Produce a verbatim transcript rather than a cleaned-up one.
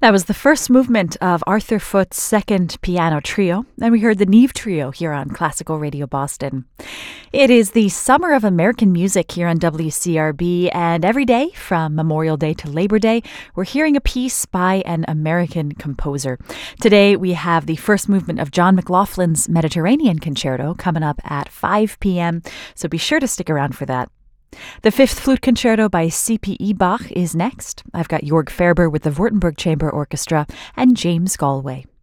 That was the first movement of Arthur Foote's second piano trio, and we heard the Neve Trio here on Classical Radio Boston. It is the summer of American music here on W C R B, and every day from Memorial Day to Labor Day, we're hearing a piece by an American composer. Today we have the first movement of John McLaughlin's Mediterranean Concerto coming up at five p.m., so be sure to stick around for that. The Fifth Flute Concerto by C P E Bach is next. I've got Jorg Ferber with the Württemberg Chamber Orchestra and James Galway.